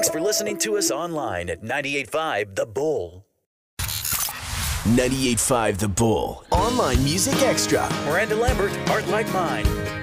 Thanks for listening to us online at 98.5 The Bull. 98.5 The Bull. Online Music Extra. Miranda Lambert, Heart Like Mine.